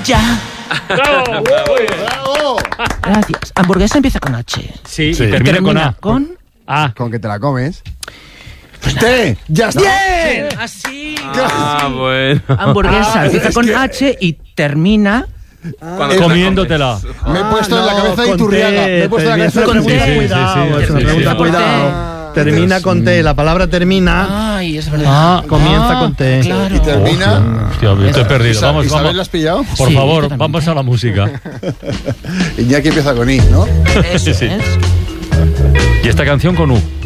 Ya. ¡Bravo! ¡Bravo! Gracias. Hamburguesa empieza con H. Sí, Sí. y termina con A. Con... A. Con que te la comes. ¡Té! ¡Ya está! ¡Bien! Así. Bueno. Hamburguesa empieza es con que- H y termina Comiéndotela. Me he puesto en la cabeza de Iturriaga. Me he puesto en la cabeza de Con Iturriaga. T. Cuidado, es una sí, pregunta, sí. cuidado. Termina con T, la palabra termina. Ay, es verdad. Comienza con T. Claro. Y termina. Hostia, me estoy perdido. Vamos, ¿Isabel vamos. la has pillado? Por Sí, favor, totalmente. vamos a la música. Iñaki empieza con I, ¿no? Eso Sí. es. Y esta canción con U.